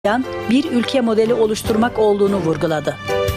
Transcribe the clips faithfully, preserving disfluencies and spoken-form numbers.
bir ülke modeli oluşturmak olduğunu vurguladı.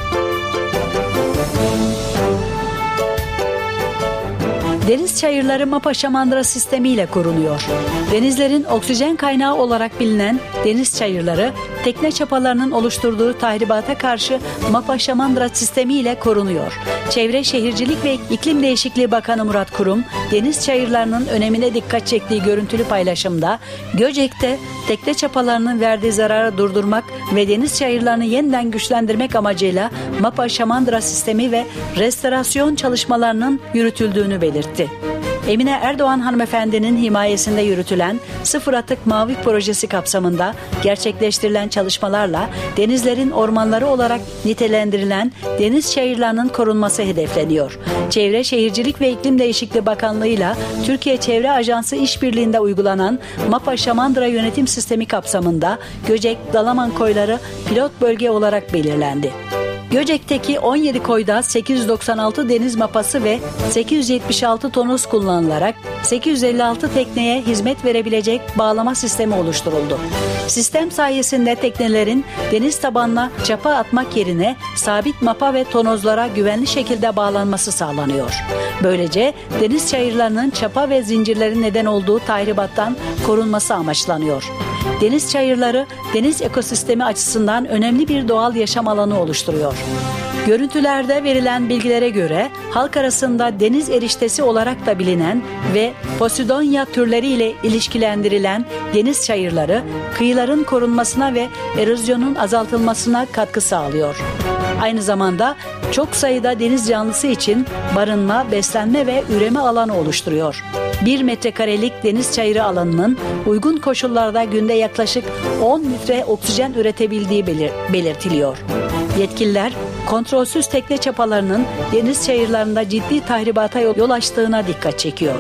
Deniz çayırları Mapa-Şamandıra sistemiyle korunuyor. Denizlerin oksijen kaynağı olarak bilinen deniz çayırları, tekne çapalarının oluşturduğu tahribata karşı Mapa-Şamandıra sistemiyle korunuyor. Çevre Şehircilik ve İklim Değişikliği Bakanı Murat Kurum, deniz çayırlarının önemine dikkat çektiği görüntülü paylaşımda, Göcek'te tekne çapalarının verdiği zararı durdurmak ve deniz çayırlarını yeniden güçlendirmek amacıyla Mapa-Şamandıra sistemi ve restorasyon çalışmalarının yürütüldüğünü belirtti. Emine Erdoğan hanımefendinin himayesinde yürütülen Sıfır Atık Mavi Projesi kapsamında gerçekleştirilen çalışmalarla denizlerin ormanları olarak nitelendirilen deniz çayırlarının korunması hedefleniyor. Çevre Şehircilik ve İklim Değişikliği Bakanlığı'yla Türkiye Çevre Ajansı işbirliğinde uygulanan Mapa-Şamandıra yönetim sistemi kapsamında Göcek, Dalaman koyları pilot bölge olarak belirlendi. Göcek'teki on yedi koyda sekiz yüz doksan altı deniz mapası ve sekiz yüz yetmiş altı tonoz kullanılarak sekiz yüz elli altı tekneye hizmet verebilecek bağlama sistemi oluşturuldu. Sistem sayesinde teknelerin deniz tabanına çapa atmak yerine sabit mapa ve tonozlara güvenli şekilde bağlanması sağlanıyor. Böylece deniz çayırlarının çapa ve zincirlerin neden olduğu tahribattan korunması amaçlanıyor. Deniz çayırları, deniz ekosistemi açısından önemli bir doğal yaşam alanı oluşturuyor. Görüntülerde verilen bilgilere göre halk arasında deniz eriştesi olarak da bilinen ve Posidonia türleriyle ilişkilendirilen deniz çayırları, kıyıların korunmasına ve erozyonun azaltılmasına katkı sağlıyor. Aynı zamanda çok sayıda deniz canlısı için barınma, beslenme ve üreme alanı oluşturuyor. Bir metrekarelik deniz çayırı alanının uygun koşullarda günde yaklaşık on litre oksijen üretebildiği belir- belirtiliyor. Yetkililer, kontrolsüz tekne çapalarının deniz çayırlarında ciddi tahribata yol açtığına dikkat çekiyor.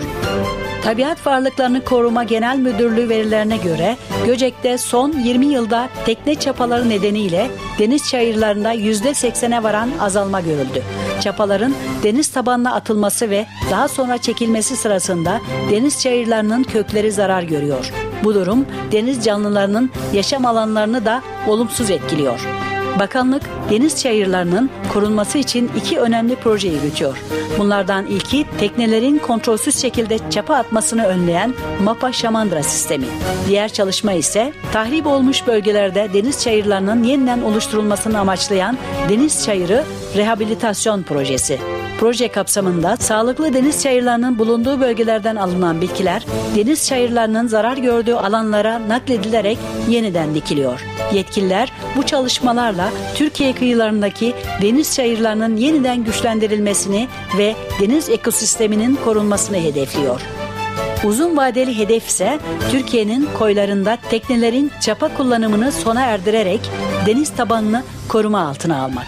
Tabiat Varlıklarını Koruma Genel Müdürlüğü verilerine göre Göcek'te son yirmi yılda tekne çapaları nedeniyle deniz çayırlarında yüzde seksene varan azalma görüldü. Çapaların deniz tabanına atılması ve daha sonra çekilmesi sırasında deniz çayırlarının kökleri zarar görüyor. Bu durum deniz canlılarının yaşam alanlarını da olumsuz etkiliyor. Bakanlık, deniz çayırlarının korunması için iki önemli proje yürütüyor. Bunlardan ilki teknelerin kontrolsüz şekilde çapa atmasını önleyen Mapa-Şamandıra sistemi. Diğer çalışma ise tahrip olmuş bölgelerde deniz çayırlarının yeniden oluşturulmasını amaçlayan Deniz Çayırı Rehabilitasyon Projesi. Proje kapsamında sağlıklı deniz çayırlarının bulunduğu bölgelerden alınan bitkiler deniz çayırlarının zarar gördüğü alanlara nakledilerek yeniden dikiliyor. Yetkililer bu çalışmalarla Türkiye kıyılarındaki deniz çayırlarının yeniden güçlendirilmesini ve deniz ekosisteminin korunmasını hedefliyor. Uzun vadeli hedef ise Türkiye'nin koylarında teknelerin çapa kullanımını sona erdirerek deniz tabanını koruma altına almak.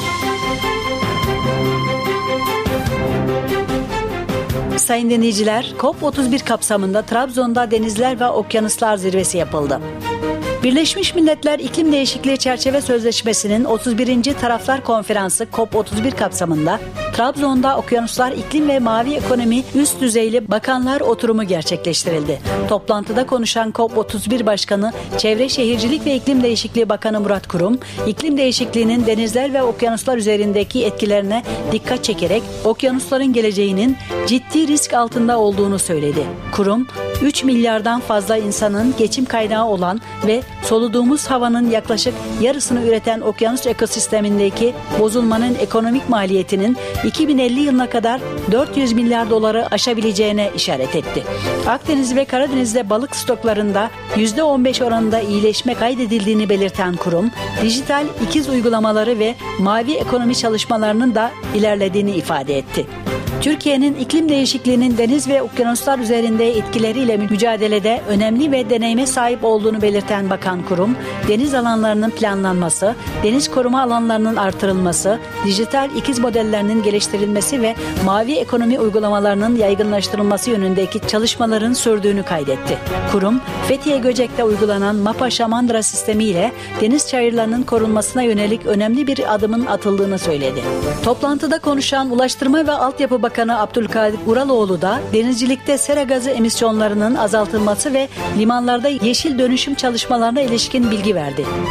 Sayın dinleyiciler, COP otuz bir kapsamında Trabzon'da Denizler ve Okyanuslar Zirvesi yapıldı. Birleşmiş Milletler İklim Değişikliği Çerçeve Sözleşmesi'nin otuz birinci Taraflar Konferansı COP otuz bir kapsamında Trabzon'da Okyanuslar, İklim ve Mavi Ekonomi üst düzeyli bakanlar oturumu gerçekleştirildi. Toplantıda konuşan COP otuz bir Başkanı, Çevre Şehircilik ve İklim Değişikliği Bakanı Murat Kurum, iklim değişikliğinin denizler ve okyanuslar üzerindeki etkilerine dikkat çekerek okyanusların geleceğinin ciddi risk altında olduğunu söyledi. Kurum, üç milyardan fazla insanın geçim kaynağı olan ve soluduğumuz havanın yaklaşık yarısını üreten okyanus ekosistemindeki bozulmanın ekonomik maliyetinin iki bin elli yılına kadar dört yüz milyar doları aşabileceğine işaret etti. Akdeniz ve Karadeniz'de balık stoklarında yüzde on beş oranında iyileşme kaydedildiğini belirten kurum, dijital ikiz uygulamaları ve mavi ekonomi çalışmalarının da ilerlediğini ifade etti. Türkiye'nin iklim değişikliğinin deniz ve okyanuslar üzerinde etkileriyle mücadelede önemli ve deneyime sahip olduğunu belirten Bakan Kurum, deniz alanlarının planlanması, deniz koruma alanlarının artırılması, dijital ikiz modellerinin geliştirilmesi ve mavi ekonomi uygulamalarının yaygınlaştırılması yönündeki çalışmaların sürdüğünü kaydetti. Kurum, Fethiye Göcek'te uygulanan Mapa-Şamandıra sistemiyle deniz çayırlarının korunmasına yönelik önemli bir adımın atıldığını söyledi. Toplantıda konuşan Ulaştırma ve Altyapı Bakanı Bakanı Abdülkadir Uraloğlu da denizcilikte sera gazı emisyonlarının azaltılması ve limanlarda yeşil dönüşüm çalışmalarına ilişkin bilgi verdi.